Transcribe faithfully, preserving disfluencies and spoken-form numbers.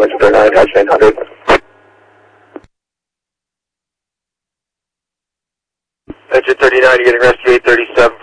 Engine thirty-nine, Hatch nine hundred. Engine thirty-nine, you're getting rescue eight thirty-seven